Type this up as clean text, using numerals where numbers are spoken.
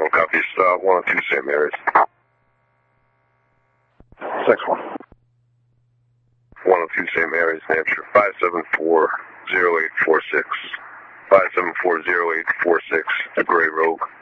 copies. 102 St. Mary's. 6-1. 102 St. Mary's, New Hampshire. 574-0846. 574-0846. A Gray Rogue.